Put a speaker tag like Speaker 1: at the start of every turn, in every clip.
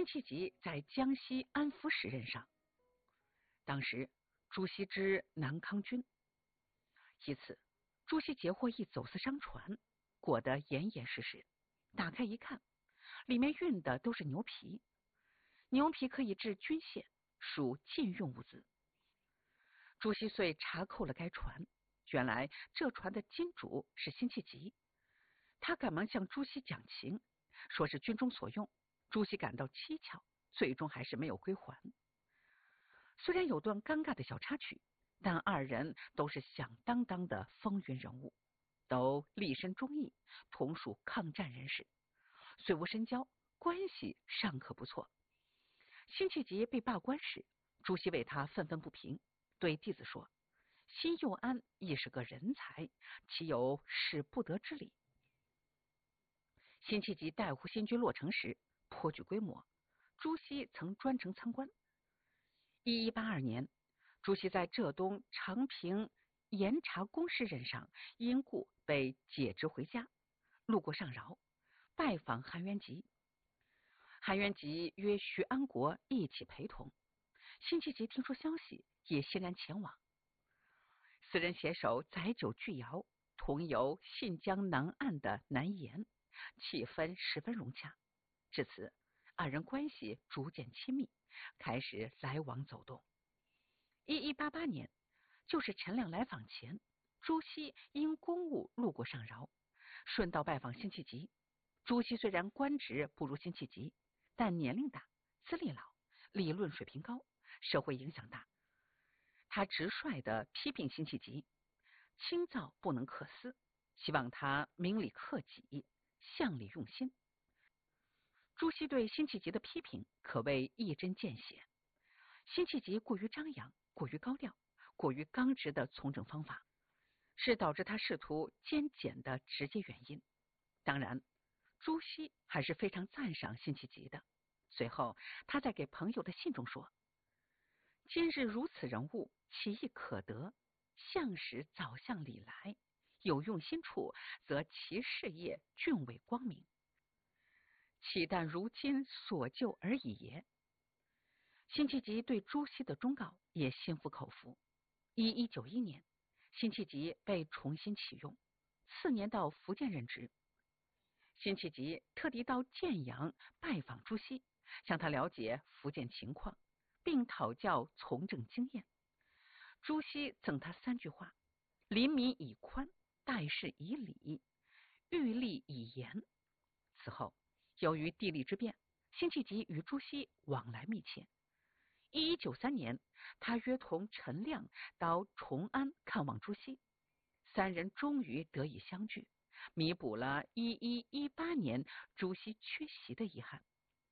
Speaker 1: 辛弃疾在江西安抚使任上，当时朱熹之南康军。一次，朱熹截获一走私商船，裹得严严实实，打开一看，里面运的都是牛皮，牛皮可以制军械，属禁用物资。朱熹遂查扣了该船，原来这船的金主是辛弃疾，他赶忙向朱熹讲情，说是军中所用。朱熹感到蹊跷，最终还是没有归还。虽然有段尴尬的小插曲，但二人都是响当当的风云人物，都立身忠义，同属抗战人士，虽无深交，关系尚可不错。辛弃疾被罢官时，朱熹为他愤愤不平，对弟子说：“辛幼安亦是个人才，岂有使不得之理？”辛弃疾带护新军落成时，颇具规模，朱熹曾专程参观。1182年，朱熹在浙东长平盐茶公事任上，因故被解职回家，路过上饶，拜访韩元吉。韩元吉约徐安国一起陪同。辛弃疾听说消息，也欣然前往。四人携手载酒巨肴，同游信江南岸的南沿，气氛十分融洽。至此，二人关系逐渐亲密，开始来往走动。1188年，就是陈亮来访前，朱熹因公务路过上饶，顺道拜访辛弃疾。朱熹虽然官职不如辛弃疾，但年龄大，资历老，理论水平高，社会影响大。他直率地批评辛弃疾，清躁不能克私，希望他明理克己，向理用心。朱熹对辛弃疾的批评可谓一针见血，辛弃疾过于张扬，过于高调，过于刚直的从政方法，是导致他仕途艰简的直接原因。当然，朱熹还是非常赞赏辛弃疾的。随后，他在给朋友的信中说：“今日如此人物，其意可得，向使早向里来，有用心处，则其事业俊伟光明。岂但如今所就而已也。”辛弃疾对朱熹的忠告也心服口服。1191年，辛弃疾被重新启用，次年到福建任职。辛弃疾特地到建阳拜访朱熹，向他了解福建情况，并讨教从政经验。朱熹赠他3句话：临民以宽，待事以礼，欲立以严。此后，由于地利之便，辛弃疾与朱熹往来密切。1193年，他约同陈亮到崇安看望朱熹，3人终于得以相聚，弥补了1118年朱熹缺席的遗憾。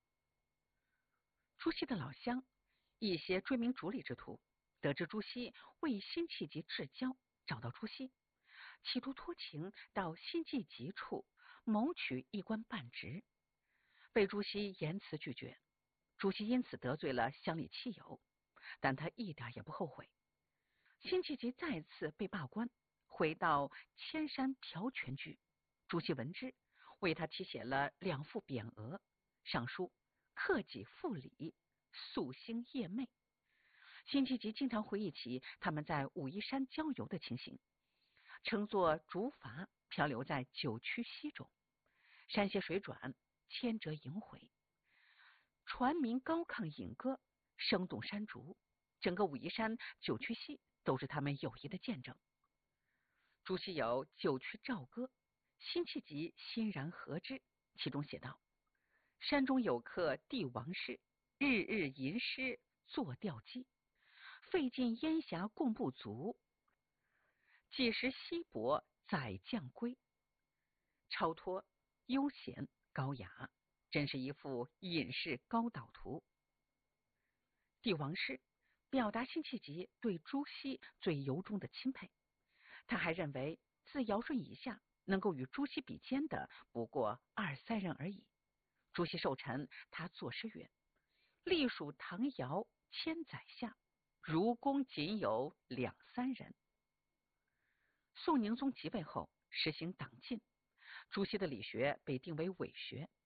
Speaker 1: 朱熹的老乡一些追名逐利之徒，得知朱熹为辛弃疾至交，找到朱熹，企图托情到辛弃疾处谋取一官半职，被朱熹严词拒绝。朱熹因此得罪了乡里戚友，但他一点也不后悔。辛弃疾再次被罢官，回到千山朴泉居。朱熹闻之，为他题写了2副匾额，上书克己复礼，夙兴夜寐。辛弃疾经常回忆起他们在武夷山郊游的情形，乘坐竹筏漂流在九曲溪中，山溪水转，千折萦回，船民高亢引歌，声动山竹，整个武夷山九曲溪都是他们友谊的见证。朱熹有九曲棹歌，辛弃疾欣然合之，其中写道：山中有客帝王氏，日日吟诗作吊机，费尽烟霞共不足，几时稀薄载将归。超脱悠闲高雅，真是一幅隐士高岛图。帝王氏表达辛弃疾对朱熹最由衷的钦佩。他还认为自尧舜以下能够与朱熹比肩的不过2、3人而已。朱熹寿辰，他作诗曰：历数唐尧1000载下，如公仅有2、3人。宋宁宗即位后，实行党禁，朱熹的理学被定为伪学。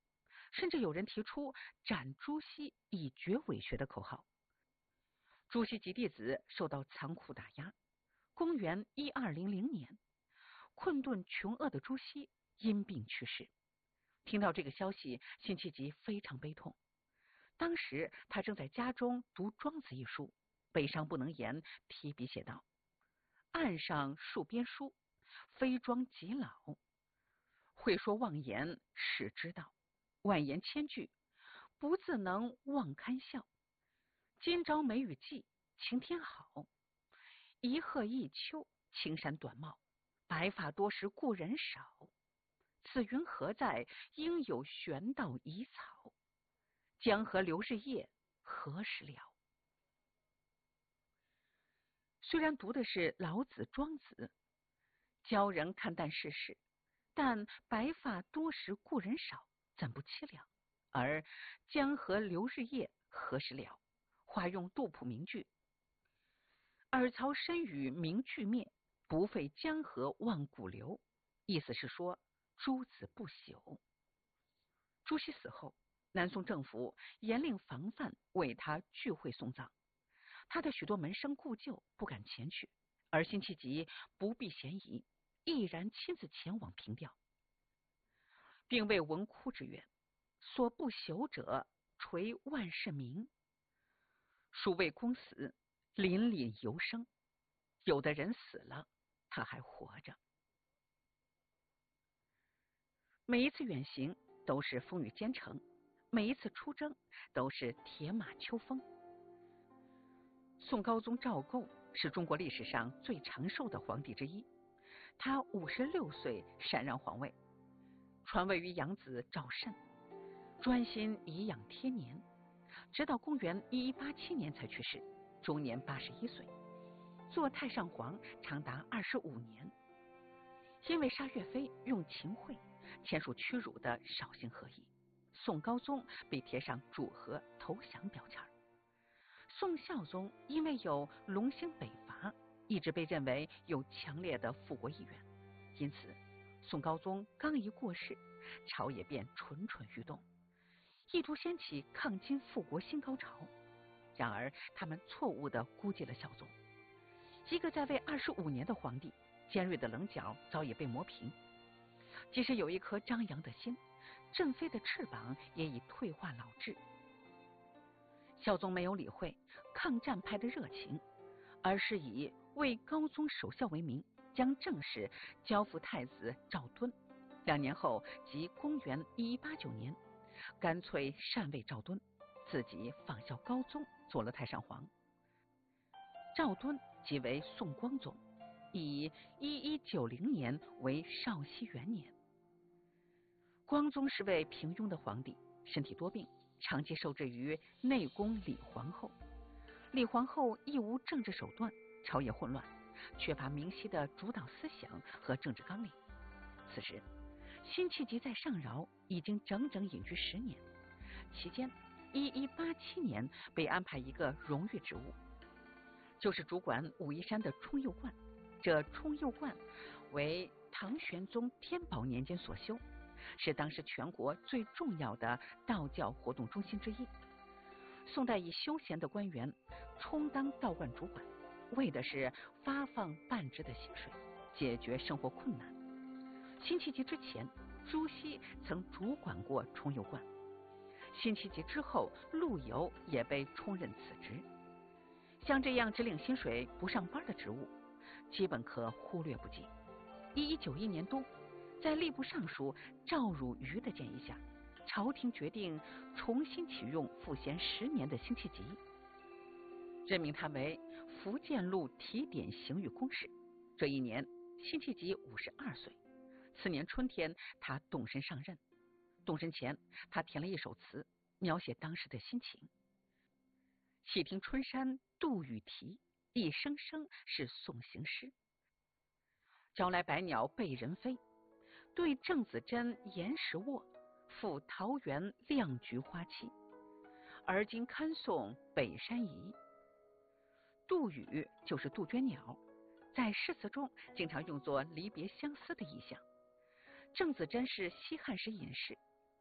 Speaker 1: 甚至有人提出斩朱熹以绝伪学的口号。朱熹及弟子受到残酷打压。公元1200年，困顿穷饿的朱熹因病去世。听到这个消息，辛弃疾非常悲痛。当时他正在家中读《庄子》一书，悲伤不能言，提笔写道：“案上戍边书，非庄即老。会说妄言，是之道。万言千句，不自能忘堪笑。今朝梅雨季，晴天好。一鹤一秋，青山短茂。白发多时故人少。此云何在？应有玄道遗草。江河流日夜，何时了？”虽然读的是老子、庄子，教人看淡世事，但白发多时故人少，怎不凄凉？而江河流日夜，何时了？化用杜甫名句：“尔曹身与名俱灭，不废江河万古流。”意思是说朱子不朽。朱熹死后，南宋政府严令防范，为他聚会送葬。他的许多门生故旧不敢前去，而辛弃疾不避嫌疑，毅然亲自前往凭吊，并为文哭之曰：“所不朽者，垂万世名。殊为公死，凛凛犹生。有的人死了，他还活着。”每一次远行都是风雨兼程，每一次出征都是铁马秋风。宋高宗赵构是中国历史上最长寿的皇帝之一，他56岁禅让皇位，传位于养子赵慎，专心颐养天年，直到公元1187年才去世，终年81岁。做太上皇长达25年。因为杀岳飞用秦桧，签署屈辱的绍兴和议，宋高宗被贴上主和投降标签。宋孝宗因为有龙兴北伐，一直被认为有强烈的复国意愿，因此宋高宗刚一过世，朝野便蠢蠢欲动，意图掀起抗金复国新高潮。然而他们错误地估计了孝宗，一个在位25年的皇帝，尖锐的棱角早已被磨平，即使有一颗张扬的心，振飞的翅膀也已退化老稚。孝宗没有理会抗战派的热情，而是以为高宗守孝为名，将政事交付太子赵敦。2年后，即公元1189年，干脆禅位赵敦，自己仿效高宗做了太上皇。赵敦即为宋光宗，以1190年为绍熙元年。光宗是位平庸的皇帝，身体多病，长期受制于内宫李皇后。李皇后亦无政治手段，朝野混乱，缺乏明晰的主导思想和政治纲领。此时辛弃疾在上饶已经整整隐居10年，期间1187年被安排一个荣誉职务，就是主管武夷山的冲佑观。这冲佑观为唐玄宗天宝年间所修，是当时全国最重要的道教活动中心之一。宋代以休闲的官员充当道观主管，为的是发放半职的薪水，解决生活困难。辛弃疾之前，朱熹曾主管过冲佑观，辛弃疾之后，陆游也被充任此职。像这样只领薪水不上班的职务，基本可忽略不计。1191年冬，在吏部尚书赵汝愚的建议下，朝廷决定重新启用赋闲10年的辛弃疾，任命他为福建路提点刑狱公事。这一年，辛弃疾52岁。次年春天，他动身上任。动身前，他填了一首词，描写当时的心情：细听春山杜宇啼，一声声是送行诗。招来百鸟被人飞，对郑子真岩石卧，赴桃源亮菊花期。而今堪送北山移。杜宇就是杜鹃鸟，在诗词中经常用作离别相思的意象。郑子真是西汉时隐士，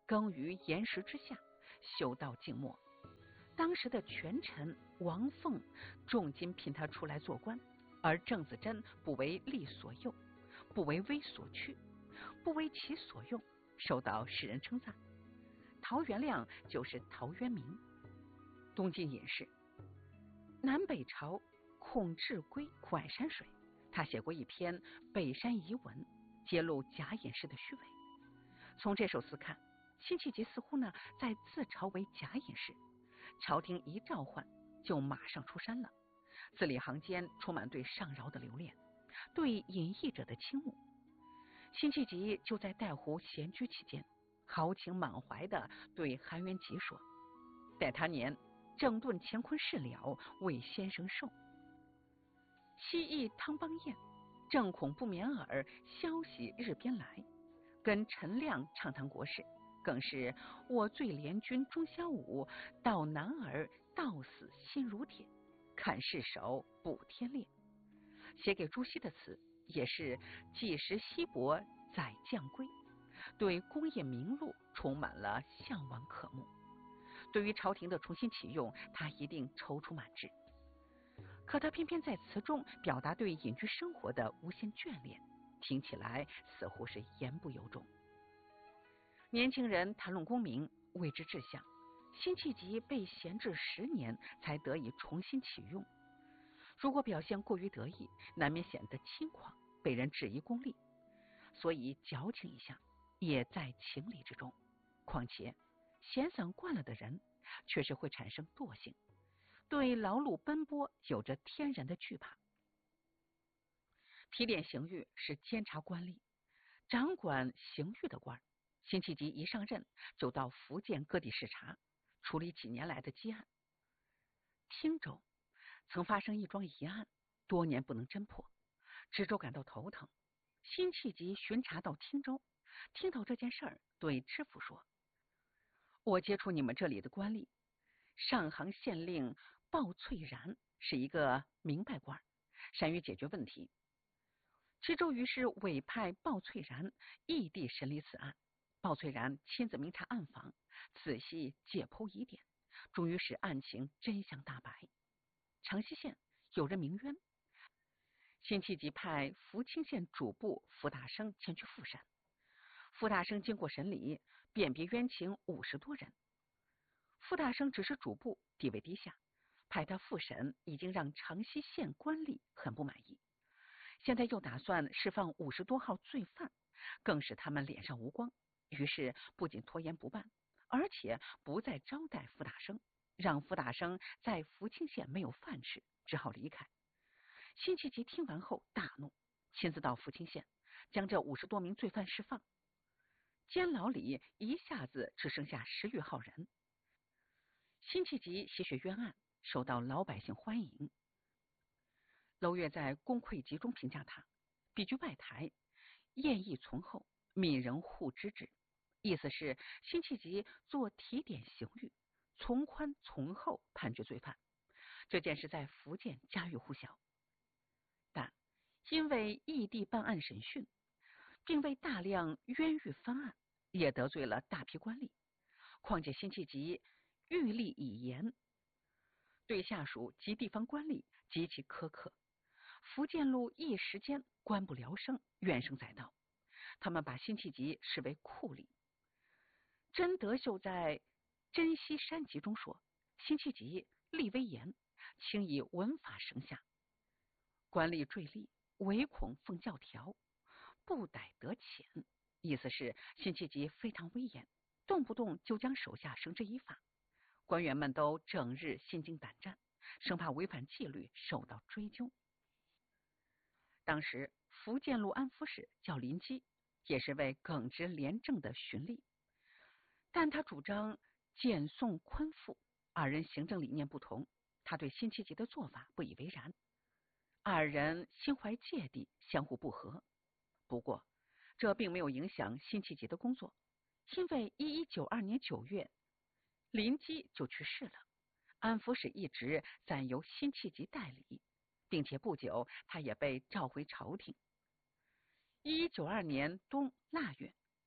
Speaker 1: 耕于岩石之下，修道静默。当时的权臣王凤重金聘他出来做官，而郑子真不为利所诱，不为威所驱，不为其所用，受到世人称赞。陶元亮就是陶渊明。东晋隐士，南北朝孔志圭酷爱山水，他写过一篇《北山遗文》，揭露贾隐士的虚伪。从这首词看，辛弃疾似乎在自嘲为贾隐士。朝廷一召唤，就马上出山了，字里行间充满对上饶的留恋，对隐逸者的倾慕。辛弃疾就在带湖闲居期间，豪情满怀地对韩元吉说：“待他年，整顿乾坤事了，为先生寿。西邑汤邦彦，正恐不眠耳，消息日边来。跟陈亮畅谈国事，更是我最联军终宵午，到男儿到死心如铁，看世手补天裂。”写给朱熹的词也是几时稀薄载将归，对功业名禄充满了向往渴慕。对于朝廷的重新启用，他一定踌躇满志。可他偏偏在词中表达对隐居生活的无限眷恋，听起来似乎是言不由衷。年轻人谈论功名，为之志向。辛弃疾被闲置10年，才得以重新启用。如果表现过于得意，难免显得轻狂，被人质疑功利。所以矫情一下，也在情理之中。况且闲散惯了的人，确实会产生惰性，对劳碌奔波有着天然的惧怕。提点刑狱是监察官吏，掌管刑狱的官。辛弃疾一上任，就到福建各地视察，处理几年来的积案。汀州曾发生一桩疑案，多年不能侦破，知州感到头疼。辛弃疾巡查到汀州，听到这件事儿，对知府说：“我接触你们这里的官吏，上杭县令鲍翠然是一个明白官，善于解决问题。”知州于是委派鲍翠然异地审理此案。鲍翠然亲自明察暗访，仔细解剖疑点，终于使案情真相大白。长溪县有人鸣冤，辛弃疾派福清县主簿傅大生前去复审。傅大生经过审理，辨别冤情50多人。傅大生只是主簿，地位低下，派他复审已经让长溪县官吏很不满意。现在又打算释放50多号罪犯，更使他们脸上无光。于是不仅拖延不办，而且不再招待傅大生，让傅大生在福清县没有饭吃，只好离开。辛弃疾听完后大怒，亲自到福清县，将这50多名罪犯释放。监牢里一下子只剩下10余号人。辛弃疾洗雪冤案，受到老百姓欢迎。娄烨在《公溃集》中评价他：笔居外台，艳逸从厚，悯人护之之。意思是辛弃疾做提点刑狱，从宽从厚判决罪犯。这件事在福建家喻户晓，但因为异地办案审讯，并为大量冤狱翻案，也得罪了大批官吏。况且辛弃疾欲立以严，对下属及地方官吏极其苛刻。福建路一时间官不聊生，怨声载道，他们把辛弃疾视为酷吏。甄德秀在《珍稀山集》中说，辛弃疾立威严，轻以文法绳下，官吏坠吏，唯恐奉教条，不逮得浅。意思是辛弃疾非常威严，动不动就将手下绳之以法，官员们都整日心惊胆战，生怕违反纪律受到追究。当时福建路安抚使叫林基，也是位耿直廉政的巡吏，但他主张简宋宽富，二人行政理念不同，他对辛弃疾的做法不以为然，二人心怀芥蒂，相互不和。不过这并没有影响辛弃疾的工作，因为1192年9月，林基就去世了，安抚使一职暂由辛弃疾代理，并且不久他也被召回朝廷。1192年冬腊月，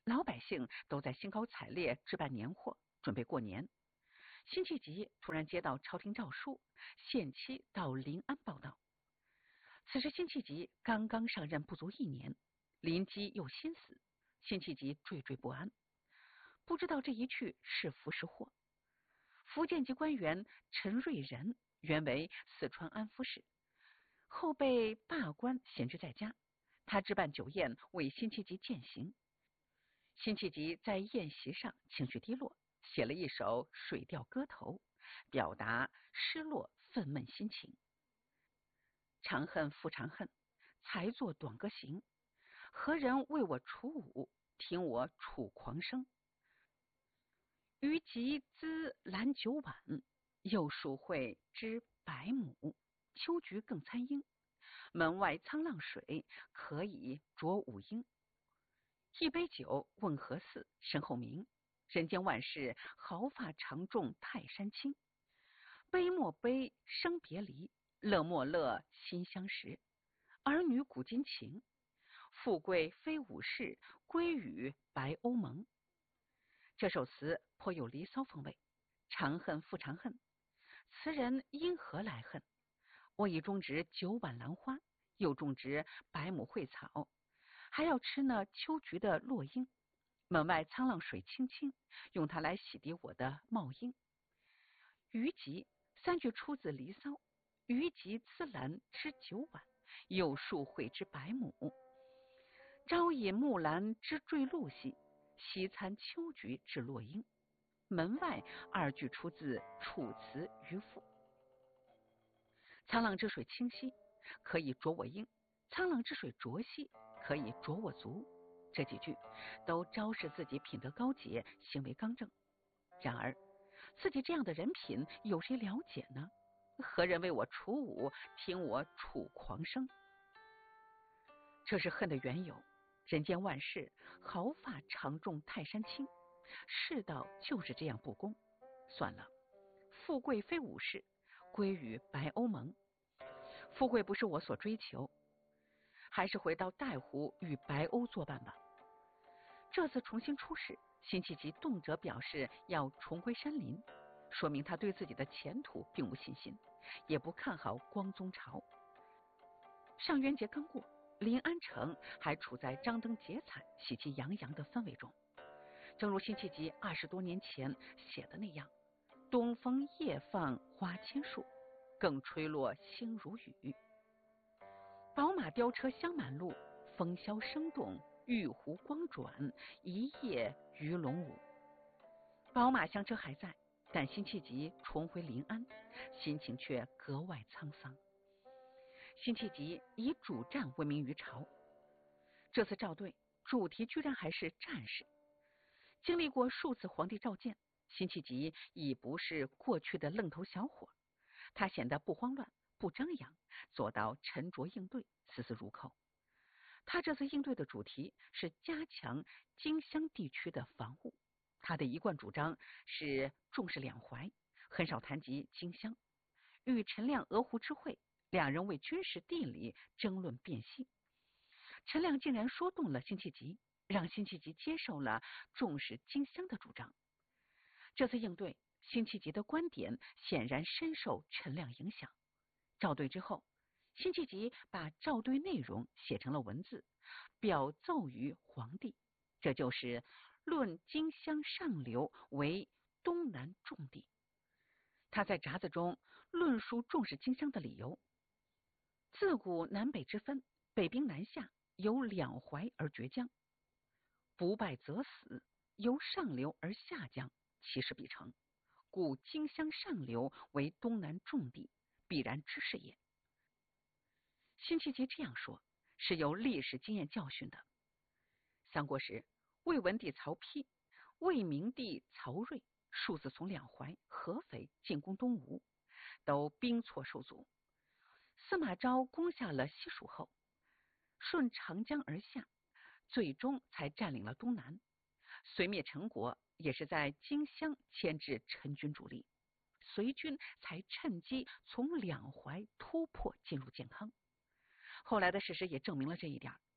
Speaker 1: 老百姓都在兴高采烈置办年货，准备过年。辛弃疾突然接到朝廷诏书，限期到临安报道。此时辛弃疾刚刚上任不足1年，临机又心死，辛弃疾惴惴不安，不知道这一去是福是祸。福建籍官员陈瑞仁原为四川安抚使，后被罢官闲居在家，他置办酒宴为辛弃疾饯行。辛弃疾在宴席上情绪低落，写了一首水调歌头，表达失落愤懑心情。长恨复长恨，才作短歌行。何人为我楚舞，听我楚狂声。余集资兰酒碗，又数会知百亩。秋菊更参鹰，门外沧浪水，可以濯五鹰。一杯酒问何似，身后鸣。人间万事，毫发长重泰山倾。悲莫悲，生别离；乐莫乐，心相识。儿女古今情，富贵非武士，归于白欧盟。这首词颇有离骚风味，长恨复长恨，词人因何来恨？我已种植9碗兰花，又种植100亩蕙草，还要吃那秋菊的落英。门外沧浪水清清，用它来洗涤我的帽缨。余集3句出自《离骚》，余集资兰织9碗，又数会织100亩。朝饮木兰织坠露兮，夕餐秋菊至落英。门外2句出自《楚辞·渔父》。沧浪之水清兮，可以濯我缨；沧浪之水浊兮，可以濯我足。这几句都昭示自己品德高洁，行为刚正。然而自己这样的人品，有谁了解呢？何人为我楚舞，听我楚狂声？这是恨的缘由。人间万事，毫发长重泰山倾。世道就是这样不公。算了，富贵非武士，归于白欧盟。富贵不是我所追求，还是回到带湖与白欧作伴吧。这次重新出仕，辛弃疾动辄表示要重回山林，说明他对自己的前途并无信心，也不看好光宗朝。上元节刚过，临安城还处在张灯结彩、喜气洋洋的氛围中。正如辛弃疾20多年前写的那样：东风夜放花千树，更吹落星如雨。宝马雕车香满路，风箫声动，玉壶光转，一夜鱼龙舞。宝马香车还在，但辛弃疾重回临安，心情却格外沧桑。辛弃疾以主战闻名于朝，这次召对主题居然还是战士。经历过数次皇帝召见，辛弃疾已不是过去的愣头小伙，他显得不慌乱、不张扬，做到沉着应对，丝丝入扣。他这次应对的主题是加强荆襄地区的防务，他的一贯主张是重视两淮，很少谈及荆襄。与陈亮鹅湖之会，两人为军事地理争论辨析，陈亮竟然说动了辛弃疾，让辛弃疾接受了重视荆襄的主张。这次应对，辛弃疾的观点显然深受陈亮影响。召对之后，辛弃疾把召对内容写成了文字，表奏于皇帝，这就是论荆襄上流为东南重地。他在札子中论述重视荆襄的理由：自古南北之分，北兵南下，由两淮而决江，不败则死，由上流而下江，其势必成。故荆襄上流为东南重地，必然之事也。辛弃疾这样说，是有历史经验教训的。三国时，魏文帝曹丕、魏明帝曹睿数次从两淮、合肥进攻东吴，都兵挫受阻。司马昭攻下了西蜀后，顺长江而下，最终才占领了东南。隋灭陈国也是在荆襄牵制陈军主力，隋军才趁机从两淮突破进入建康。后来的事实也证明了这一点。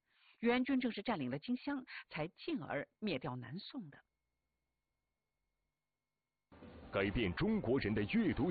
Speaker 1: 元军正是占领了荆襄，才进而灭掉南宋的。
Speaker 2: 改变中国人的阅读